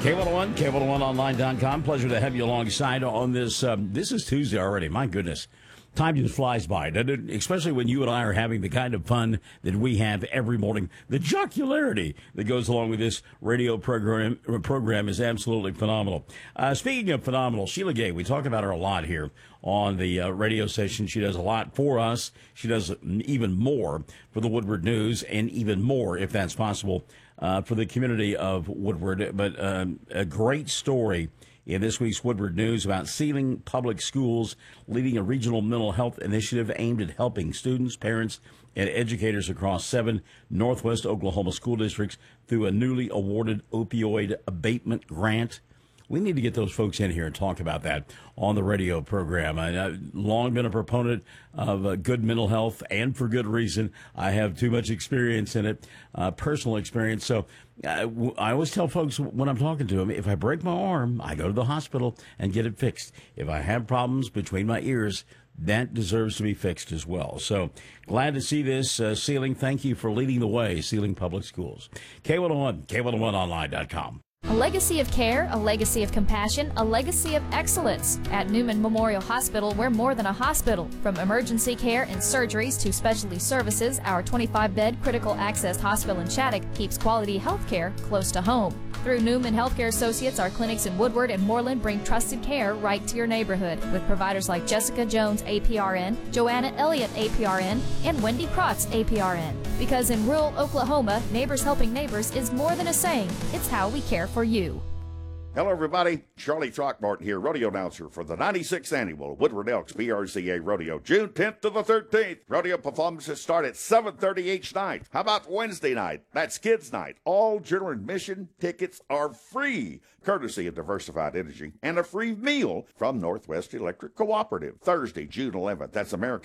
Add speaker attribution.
Speaker 1: K101, K101online.com. Pleasure to have you alongside on this. This is Tuesday already. My goodness. Time just flies by, doesn't it? Especially when you and I are having the kind of fun that we have every morning. The jocularity that goes along with this radio program is absolutely phenomenal. Speaking of phenomenal, Sheila Gay, we talk about her a lot here on the radio station. She does a lot for us. She does even more for the Woodward News, and even more, if that's possible, for the community of Woodward. But a great story in this week's Woodward News about Sealing Public Schools, leading a regional mental health initiative aimed at helping students, parents, and educators across 7 Northwest Oklahoma school districts through a newly awarded opioid abatement grant. We need to get those folks in here and talk about that on the radio program. I've long been a proponent of good mental health, and for good reason. I have too much experience in it, personal experience. So I always tell folks when I'm talking to them, if I break my arm, I go to the hospital and get it fixed. If I have problems between my ears, that deserves to be fixed as well. So glad to see this, Sealing. Thank you for leading the way, Sealing Public Schools. K101, K101online.com.
Speaker 2: A legacy of care, a legacy of compassion, a legacy of excellence. At Newman Memorial Hospital, we're more than a hospital. From emergency care and surgeries to specialty services, our 25-bed critical access hospital in Shattuck keeps quality health care close to home. Through Newman Healthcare Associates, our clinics in Woodward and Moreland bring trusted care right to your neighborhood with providers like Jessica Jones, APRN, Joanna Elliott, APRN, and Wendy Krotz, APRN. Because in rural Oklahoma, neighbors helping neighbors is more than a saying. It's how we care for you.
Speaker 3: Hello, everybody. Charlie Throckmorton here, rodeo announcer for the 96th Annual Woodward Elks BRCA Rodeo, June 10th to the 13th. Rodeo performances start at 7:30 each night. How about Wednesday night? That's Kids Night. All general admission tickets are free, courtesy of Diversified Energy, and a free meal from Northwest Electric Cooperative. Thursday, June 11th. That's American